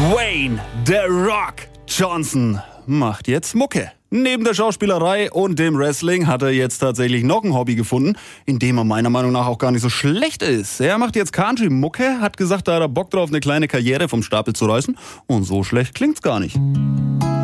Dwayne „The Rock“ Johnson macht jetzt Mucke. Neben der Schauspielerei und dem Wrestling hat er jetzt tatsächlich noch ein Hobby gefunden, in dem er meiner Meinung nach auch gar nicht so schlecht ist. Er macht jetzt Country-Mucke, hat gesagt, da hat er Bock drauf, eine kleine Karriere vom Stapel zu reißen. Und so schlecht klingt's gar nicht.